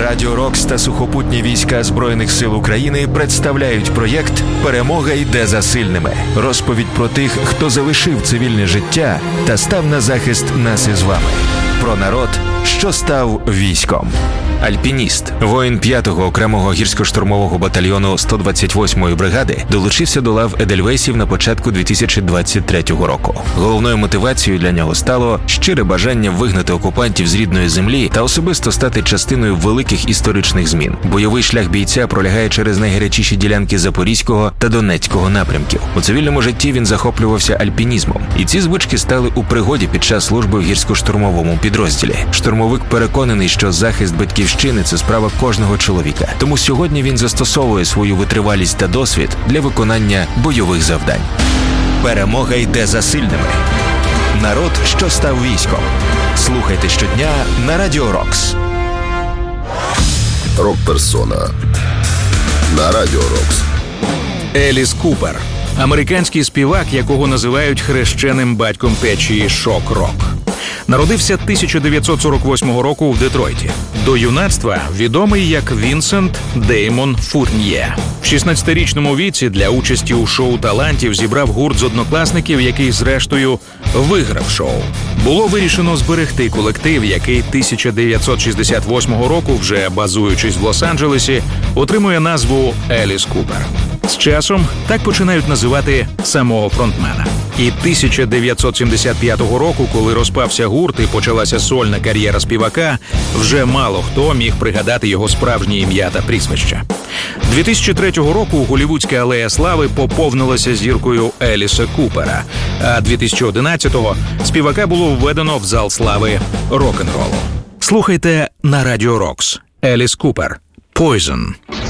Радіо Рокс та сухопутні війська Збройних сил України представляють проєкт «Перемога йде за сильними». Розповідь про тих, хто залишив цивільне життя та став на захист нас із вами. Про народ, що став військом. Альпініст, воїн 5-го окремого гірсько-штурмового батальйону 128-ї бригади, долучився до лав едельвейсів на початку 2023 року. Головною мотивацією для нього стало щире бажання вигнати окупантів з рідної землі та особисто стати частиною великих історичних змін. Бойовий шлях бійця пролягає через найгарячіші ділянки Запорізького та Донецького напрямків. У цивільному житті він захоплювався альпінізмом, і ці звички стали у пригоді під час служби в гірсько-штурмовому підрозділі. Штурмовик переконаний, що захист батьківщини – це справа кожного чоловіка. Тому сьогодні він застосовує свою витривалість та досвід для виконання бойових завдань. Перемога йде за сильними. Народ, що став військом. Слухайте щодня на Радіо Рокс. Рок-персона на Радіо Рокс. Еліс Купер – американський співак, якого називають хрещеним батьком течії шок-рок. Народився 1948 року в Детройті. До юнацтва відомий як Вінсент Деймон Фурньє. В 16-річному віці для участі у шоу талантів зібрав гурт з однокласників, який зрештою виграв шоу. Було вирішено зберегти колектив, який 1968 року, вже базуючись в Лос-Анджелесі, отримує назву Еліс Купер. З часом так починають називати самого фронтмена. І 1975 року, коли розпався гурт і почалася сольна кар'єра співака, вже мало хто міг пригадати його справжнє ім'я та прізвище. 2003 року голлівудська алея слави поповнилася зіркою Еліса Купера, а 2011-го співака було введено в зал слави рок-н-ролу. Слухайте на Радіо Рокс. Еліс Купер. Poison.